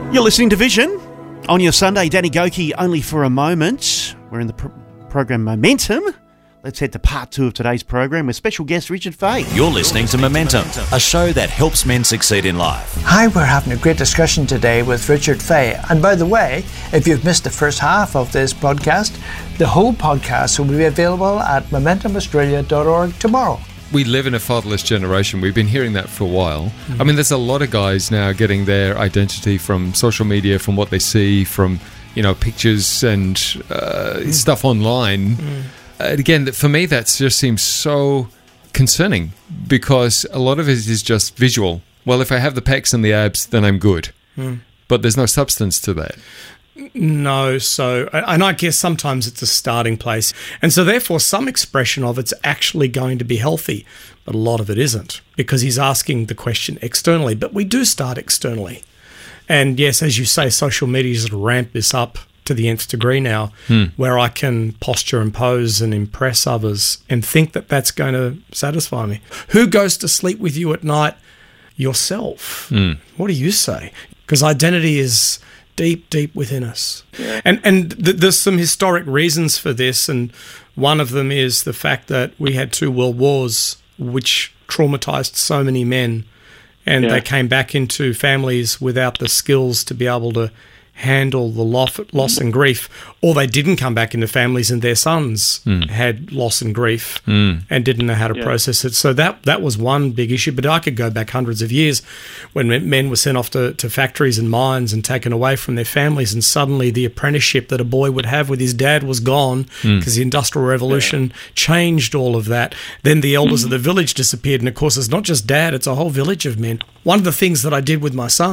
You're listening to Vision on your Sunday. Danny Goki, only for a moment. We're in the program Momentum. Let's head to part 2 of today's program with special guest Richard Fay. You're listening to Momentum, a show that helps men succeed in life. Hi, we're having a great discussion today with Richard Fay. And by the way, if you've missed the first half of this podcast, the whole podcast will be available at momentumaustralia.org tomorrow. We live in a fatherless generation. We've been hearing that for a while. I mean, there's a lot of guys now getting their identity from social media, from what they see, from, pictures and stuff online. Again, for me, that just seems so concerning because a lot of it is just visual. Well, if I have the pecs and the abs, then I'm good. But there's no substance to that. No, and I guess sometimes it's a starting place. And so therefore some expression of it's actually going to be healthy, but a lot of it isn't because he's asking the question externally. But we do start externally. And yes, as you say, social media has ramped this up to the nth degree now, where I can posture and pose and impress others and think that that's going to satisfy me. Who goes to sleep with you at night? Yourself. What do you say? Because identity is deep, deep within us. Yeah. And there's some historic reasons for this, and one of them is the fact that we had 2 world wars which traumatized so many men, and they came back into families without the skills to be able to handle the loss and grief, or they didn't come back into families and their sons had loss and grief and didn't know how to process it. So that was one big issue. But I could go back hundreds of years when men were sent off to factories and mines and taken away from their families, and suddenly the apprenticeship that a boy would have with his dad was gone because the Industrial Revolution changed all of that. Then the elders of the village disappeared, and of course it's not just dad, it's a whole village of men. One of the things that I did with my son